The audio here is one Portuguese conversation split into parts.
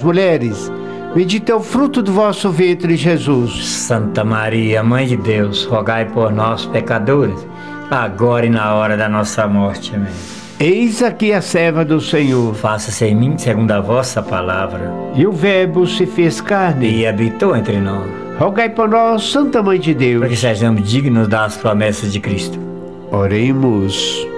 mulheres, bendito é o fruto do vosso ventre, Jesus. Santa Maria, Mãe de Deus, rogai por nós, pecadores, agora e na hora da nossa morte. Amém. Eis aqui a serva do Senhor. Faça-se em mim segundo a vossa palavra. E o Verbo se fez carne E habitou entre nós. Rogai por nós, Santa Mãe de Deus, para que sejamos dignos das promessas de Cristo. Oremos.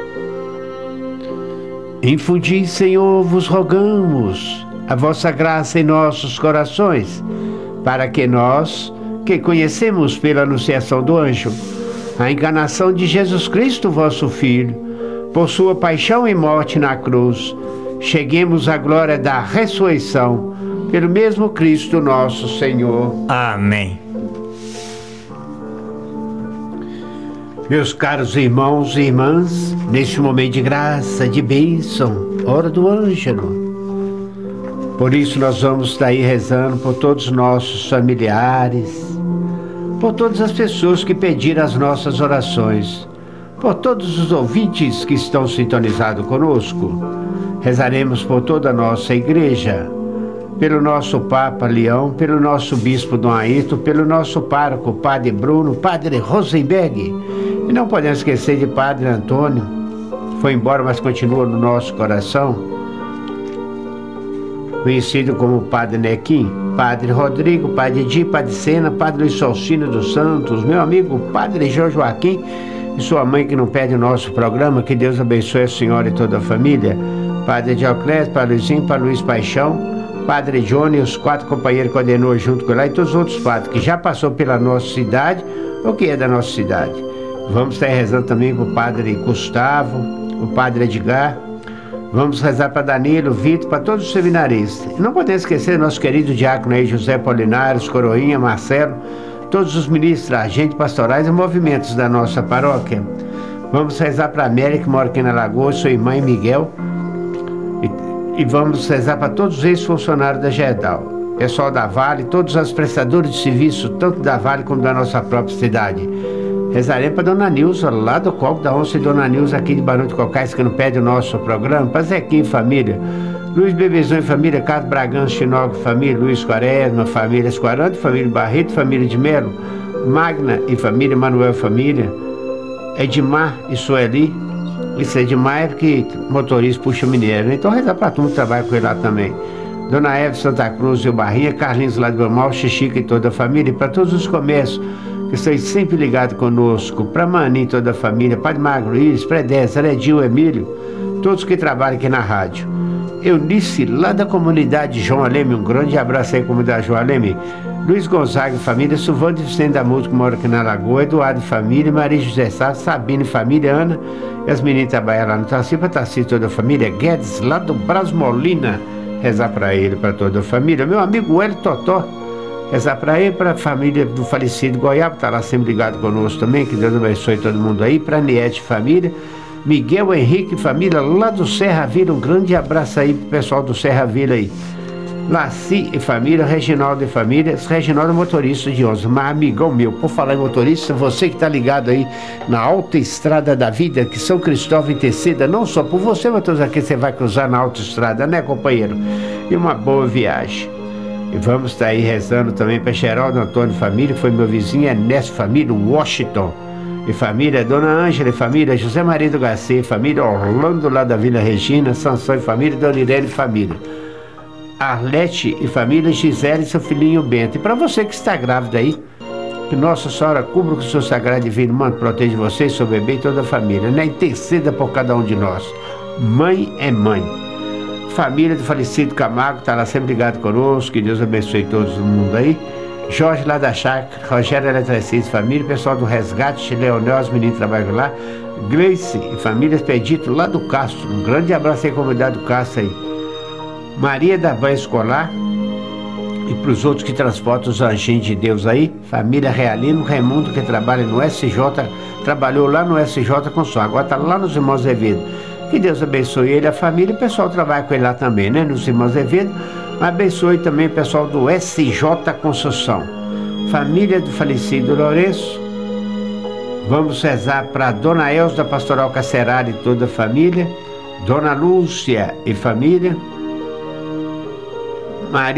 Infundi, Senhor, vos rogamos a vossa graça em nossos corações, para que nós, que conhecemos pela anunciação do anjo a encarnação de Jesus Cristo, vosso Filho, por sua paixão e morte na cruz, cheguemos à glória da ressurreição, pelo mesmo Cristo nosso Senhor. Amém. Meus caros irmãos e irmãs, neste momento de graça, de bênção, hora do ângelo. Por isso nós vamos estar aí rezando por todos os nossos familiares, por todas as pessoas que pediram as nossas orações, por todos os ouvintes que estão sintonizados conosco. Rezaremos por toda a nossa igreja, pelo nosso Papa Leão, pelo nosso Bispo Dom Ayrton, pelo nosso pároco, Padre Bruno, Padre Rosenberg. E não podemos esquecer de Padre Antônio, foi embora, mas continua no nosso coração, conhecido como Padre Nequim, Padre Rodrigo, Padre Di, Padre Sena, Padre Luiz Salcino dos Santos, meu amigo Padre João Joaquim e sua mãe que não perde o nosso programa, que Deus abençoe a senhora e toda a família, Padre Dioclésio, Padre Luizinho, Padre Luiz Paixão, Padre Johnny e os 4 companheiros que coordenou junto com ele e todos os outros padres que já passou pela nossa cidade ou que é da nossa cidade. Vamos estar rezando também para o Padre Gustavo, o Padre Edgar. Vamos rezar para Danilo, Vitor, para todos os seminaristas. E não podemos esquecer nosso querido diácono aí, José Polinários, Coroinha, Marcelo, todos os ministros, agentes pastorais e movimentos da nossa paróquia. Vamos rezar para a América, que mora aqui na Lagoa, sua irmã e Miguel. E vamos rezar para todos os ex-funcionários da Gerdau, pessoal da Vale, todos os prestadores de serviço, tanto da Vale como da nossa própria cidade. Rezaremos para Dona Nilza, lá do Coco da Onça, e Dona Nilza aqui de Barão de Cocais, que não pede o nosso programa, para Zequinha e família, Luiz Bebezão e família, Carlos Bragança, Chinogue e família, Luiz Quaresma, família Esquarante, família Barreto, família de Melo, Magna e família, Manuel e família, Edmar e Sueli. Isso é Edmar é porque motorista puxa mineiro, né? Então rezar para todo mundo que trabalha com ele lá também. Dona Eva Santa Cruz e o Barrinha, Carlinhos lá do Belmal, Xixica e toda a família, e para todos os comércios que estão sempre ligados conosco, para Mani e toda a família, Padre Magro, Iris, Predessa, Edil, Emílio, todos que trabalham aqui na rádio. Eunice, lá da comunidade João Aleme, um grande abraço aí, comunidade João Aleme. Luiz Gonzaga e família, Silvano Vicente da Música, que mora aqui na Lagoa, Eduardo e família, Maria José Sá, Sabine e família, Ana, e as meninas trabalham lá no Tacipa, toda a família, Guedes, lá do Brasmolina, rezar para ele, para toda a família. Meu amigo Hélio Totó, rezar para ele, para a família do falecido Goiaba, que está lá sempre ligado conosco também, que Deus abençoe todo mundo aí, para Niete família, Miguel Henrique família, lá do Serra Vila, um grande abraço aí pro pessoal do Serra Vila aí. Laci e família, Reginaldo e família, Reginaldo é motorista de 11, mas amigão meu, por falar em motorista, você que está ligado aí na autoestrada da vida, que São Cristóvão interceda, não só por você, mas todos aqui você vai cruzar na autoestrada, né, companheiro? E uma boa viagem. E vamos estar aí rezando também para Geraldo Antônio família, que foi meu vizinho, Ernesto família, Washington e família, Dona Ângela e família, José Maria do Garcia e família, Orlando lá da Vila Regina, Sansão e família, Dona Irene e família, Arlete e família, Gisele e seu filhinho Bento. E para você que está grávida aí, que Nossa Senhora cubra com o seu sagrado divino manto, proteja você e seu bebê e toda a família, né? Interceda por cada um de nós. Mãe é mãe. Família do falecido Camargo, está lá sempre ligado conosco, que Deus abençoe todo mundo aí. Jorge lá da Chácara, Rogério Eletricista, família, pessoal do Resgate, Leonel, os meninos trabalham lá, Gleice e família Expedito lá do Castro, um grande abraço aí, comunidade do Castro aí. Maria da Van Escolar e para os outros que transportam os anjinhos de Deus aí, família Realino, Raimundo que trabalha no SJ, trabalhou lá no SJ com som, agora está lá nos Irmãos Azevedo. Que Deus abençoe ele, a família, o pessoal trabalha com ele lá também, né, nos Irmãos Azevedo. Abençoe também o pessoal do SJ Construção, família do falecido Lourenço. Vamos rezar para Dona Elza da Pastoral Cacerara e toda a família, Dona Lúcia e família, Maria